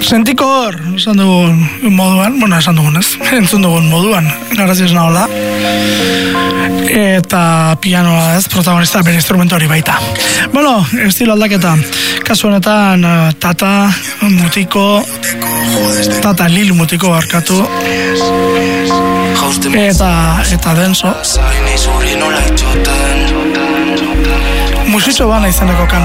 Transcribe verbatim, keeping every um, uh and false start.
Sentikor, esan dugun moduan, bueno, esan dugun ez, entzun dugun moduan, garazioz nahola. Eta pianoa ez, protagonista bere instrumento hori baita. Bueno, estilo aldaketa, kasu honetan Tata, Mutiko, Tata Lil Mutiko barkatu, eta, eta Denso. Musitxo bana izeneko kanta.